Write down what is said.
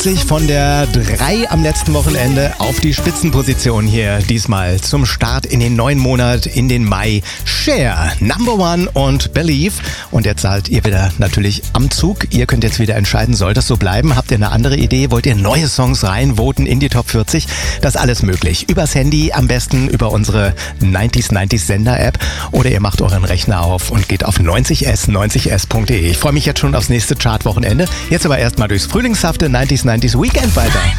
Von der 3 am letzten Wochenende auf die Spitzenposition hier diesmal zum Start in den neuen Monat, in den Mai. Cher, Number One und Believe. Und jetzt seid ihr wieder natürlich am Zug. Ihr könnt jetzt wieder entscheiden, soll das so bleiben? Habt ihr eine andere Idee? Wollt ihr neue Songs reinvoten in die Top 40? Das ist alles möglich. Übers Handy, am besten über unsere 90s Sender-App. Oder ihr macht euren Rechner auf und geht auf 90s.de. Ich freue mich jetzt schon aufs nächste Chartwochenende. Jetzt aber erstmal durchs frühlingshafte 90s Weekend weiter.